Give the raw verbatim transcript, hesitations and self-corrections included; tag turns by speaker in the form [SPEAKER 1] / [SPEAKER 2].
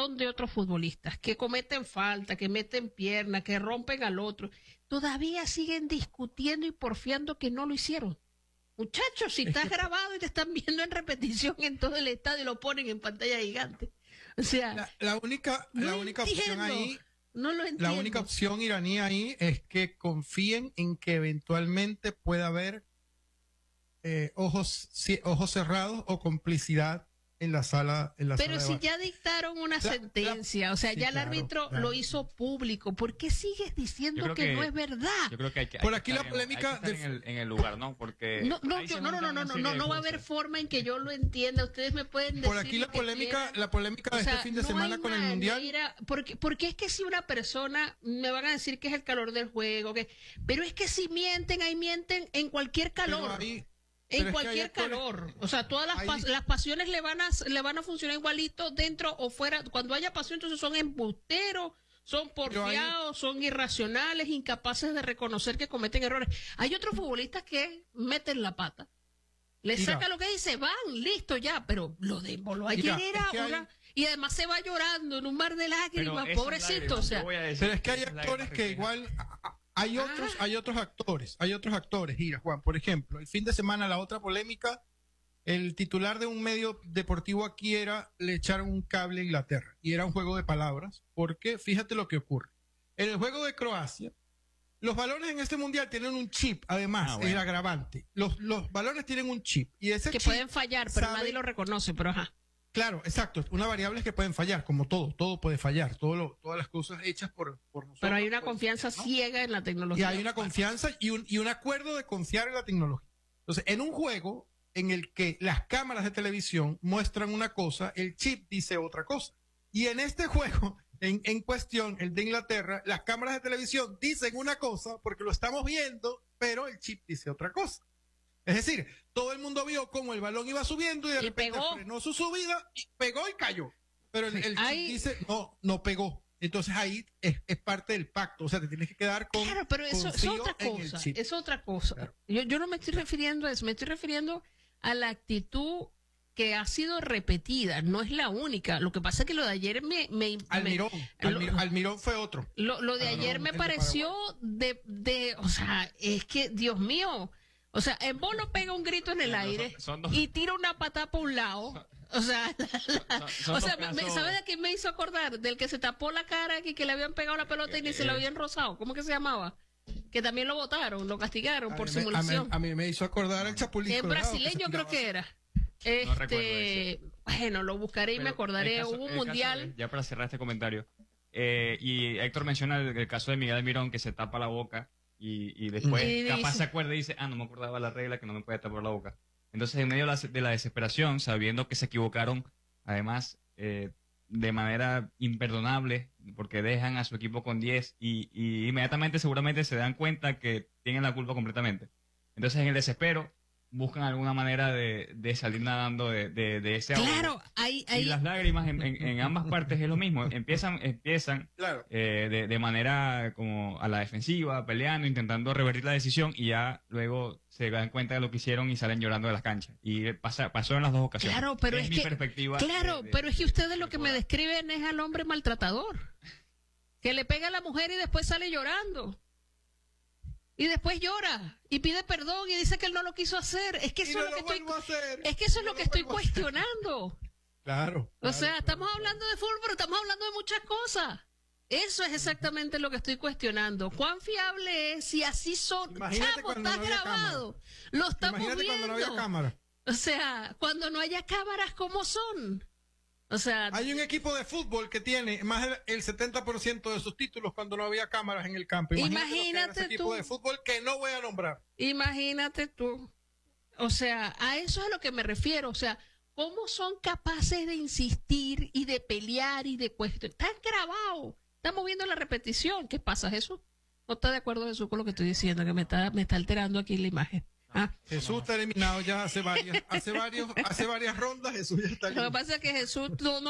[SPEAKER 1] de otros futbolistas que cometen falta, que meten pierna, que rompen al otro, todavía siguen discutiendo y porfiando que no lo hicieron. Muchachos, si estás grabado y te están viendo en repetición en todo el estadio y lo ponen en pantalla gigante. O sea,
[SPEAKER 2] la, la única,
[SPEAKER 1] no
[SPEAKER 2] la única opción ahí,
[SPEAKER 1] no lo entiendo.
[SPEAKER 2] La única opción iraní ahí es que confíen en que eventualmente pueda haber eh, ojos, si, ojos cerrados o complicidad en la sala en la
[SPEAKER 1] Pero
[SPEAKER 2] sala
[SPEAKER 1] si
[SPEAKER 2] de
[SPEAKER 1] ya dictaron una
[SPEAKER 2] la,
[SPEAKER 1] sentencia,
[SPEAKER 2] la,
[SPEAKER 1] o sea,
[SPEAKER 2] sí,
[SPEAKER 1] ya el
[SPEAKER 2] claro,
[SPEAKER 1] árbitro
[SPEAKER 2] claro.
[SPEAKER 1] lo hizo público, ¿por qué sigues diciendo que, que no es verdad?
[SPEAKER 3] Yo creo que hay que, hay
[SPEAKER 2] por
[SPEAKER 3] que
[SPEAKER 2] aquí la
[SPEAKER 3] en,
[SPEAKER 2] polémica
[SPEAKER 3] de... en, el, en el lugar, ¿no? Porque
[SPEAKER 1] no, no, yo, no, no, no, no, no, no, no va a haber forma en que yo lo entienda. Ustedes me pueden decir
[SPEAKER 2] por aquí la polémica,
[SPEAKER 1] quieran.
[SPEAKER 2] la polémica de
[SPEAKER 1] o sea,
[SPEAKER 2] este fin de
[SPEAKER 1] no
[SPEAKER 2] semana con el mundial.
[SPEAKER 1] Porque, porque es que si una persona me van a decir que es el calor del juego, que, pero es que si mienten, ahí mienten en cualquier calor.
[SPEAKER 2] Ahí,
[SPEAKER 1] en cualquier actores, calor, o sea, todas las, hay, pas las pasiones le van a le van a funcionar igualito dentro o fuera. Cuando haya pasión, entonces son embusteros, son porfiados, son irracionales, incapaces de reconocer que cometen errores. Hay otros futbolistas que meten la pata, le mira, saca lo que dice, van, listo ya, pero lo de Bolo ayer era es que una hay... y además se va llorando en un mar de lágrimas, pobrecito, o sea.
[SPEAKER 2] Pero es que hay actores que igual hay otros, ah. hay otros actores, hay otros actores, mira, Juan, por ejemplo, el fin de semana la otra polémica, el titular de un medio deportivo aquí era, le echaron un cable a Inglaterra, y era un juego de palabras, porque fíjate lo que ocurre. En el juego de Croacia, los balones en este mundial tienen un chip, además, ah, bueno. el agravante. Los, los balones tienen un chip, y ese
[SPEAKER 1] que
[SPEAKER 2] chip
[SPEAKER 1] pueden fallar, pero sabe, nadie lo reconoce, pero ajá.
[SPEAKER 2] Claro, exacto. Una variable es que pueden fallar, como todo, todo puede fallar, todo lo, todas las cosas hechas por, por nosotros.
[SPEAKER 1] Pero hay una confianza
[SPEAKER 2] ser, ¿no?
[SPEAKER 1] ciega en la tecnología.
[SPEAKER 2] Y hay una confianza y un, y un acuerdo de confiar en la tecnología. Entonces, en un juego en el que las cámaras de televisión muestran una cosa, el chip dice otra cosa. Y en este juego, en, en cuestión, el de Inglaterra, las cámaras de televisión dicen una cosa porque lo estamos viendo, pero el chip dice otra cosa. Es decir, todo el mundo vio cómo el balón iba subiendo y de
[SPEAKER 1] y
[SPEAKER 2] repente
[SPEAKER 1] pegó.
[SPEAKER 2] frenó su subida, y pegó y cayó. Pero el, el
[SPEAKER 1] ahí...
[SPEAKER 2] chip dice, no, no pegó. Entonces ahí es, es parte del pacto. O sea, te tienes que quedar con.
[SPEAKER 1] Claro, pero eso es otra cosa. Es otra cosa. Claro. Yo, yo no me estoy refiriendo a eso, me estoy refiriendo a la actitud que ha sido repetida. No es la única. Lo que pasa es que lo de ayer me. me
[SPEAKER 2] Almirón.
[SPEAKER 1] Me,
[SPEAKER 2] Almirón, lo, Almirón fue otro.
[SPEAKER 1] Lo, lo de Almirón, ayer me pareció de, de. O sea, es que, Dios mío. O sea, en Bono pega un grito en el aire son, son y tira una patada por un lado. O sea, la, son, son o sea, me, ¿sabes de quién me hizo acordar? Del que se tapó la cara y que le habían pegado la pelota y ni eh, se lo habían rozado. ¿Cómo que se llamaba? Que también lo votaron, lo castigaron por
[SPEAKER 2] me,
[SPEAKER 1] simulación.
[SPEAKER 2] A mí, a mí me hizo acordar al Chapulín.
[SPEAKER 1] En brasileño creo que era. Este, no recuerdo bueno, lo buscaré y Pero me acordaré.
[SPEAKER 3] Caso,
[SPEAKER 1] Hubo un mundial.
[SPEAKER 3] De, ya para cerrar este comentario. Eh, y Héctor menciona el, el caso de Miguel Almirón que se tapa la boca. Y, y después y capaz dice, se acuerda y dice, ah, no me acordaba la regla que no me puede tapar la boca. Entonces, en medio de la, de la desesperación, sabiendo que se equivocaron, además, eh, de manera imperdonable, porque dejan a su equipo con diez y, y inmediatamente seguramente se dan cuenta que tienen la culpa completamente. Entonces, en el desespero, buscan alguna manera de, de salir nadando de, de, de ese ahogo.
[SPEAKER 1] Claro, hay, hay...
[SPEAKER 3] Y las lágrimas en, en, en ambas partes es lo mismo. Empiezan, empiezan
[SPEAKER 2] claro.
[SPEAKER 3] eh, de, de manera como a la defensiva, peleando, intentando revertir la decisión y ya luego se dan cuenta de lo que hicieron y salen llorando de las canchas. Y pasa, pasó en las dos ocasiones.
[SPEAKER 1] Claro, pero
[SPEAKER 3] es,
[SPEAKER 1] es
[SPEAKER 3] mi
[SPEAKER 1] que,
[SPEAKER 3] perspectiva.
[SPEAKER 1] Claro,
[SPEAKER 3] de, de,
[SPEAKER 1] pero es que ustedes lo que me describen es al hombre maltratador. Que le pega a la mujer y después sale llorando. Y después llora y pide perdón y dice que él no lo quiso hacer. Es que eso
[SPEAKER 2] no
[SPEAKER 1] es lo que estoy,
[SPEAKER 2] hacer,
[SPEAKER 1] es que eso es
[SPEAKER 2] no
[SPEAKER 1] lo que
[SPEAKER 2] lo
[SPEAKER 1] estoy cuestionando.
[SPEAKER 2] Claro, claro.
[SPEAKER 1] O sea,
[SPEAKER 2] claro,
[SPEAKER 1] estamos
[SPEAKER 2] claro.
[SPEAKER 1] hablando de fútbol, pero estamos hablando de muchas cosas. Eso es exactamente lo que estoy cuestionando. ¿Cuán fiable es? Si así son,
[SPEAKER 2] Imagínate
[SPEAKER 1] chamo, está
[SPEAKER 2] no
[SPEAKER 1] grabado. Lo estamos
[SPEAKER 2] Imagínate
[SPEAKER 1] viendo.
[SPEAKER 2] cuando no había cámara.
[SPEAKER 1] O sea, cuando no haya cámaras, ¿cómo son? O sea,
[SPEAKER 2] hay un equipo de fútbol que tiene más del setenta por ciento de sus títulos cuando no había cámaras en el campo. Imagínate,
[SPEAKER 1] imagínate
[SPEAKER 2] ese equipo
[SPEAKER 1] tú.
[SPEAKER 2] de fútbol que no voy a nombrar.
[SPEAKER 1] Imagínate tú. O sea, a eso es a lo que me refiero. O sea, ¿cómo son capaces de insistir y de pelear y de cuestionar? Están grabados. Estamos viendo la repetición. ¿Qué pasa, Jesús? ¿No está de acuerdo, Jesús, con lo que estoy diciendo? Que me está, me está alterando aquí la imagen. ¿Ah?
[SPEAKER 2] Jesús está eliminado ya hace varias, hace varios, hace varias rondas. Jesús ya está eliminado.
[SPEAKER 1] Lo que pasa es que Jesús no, no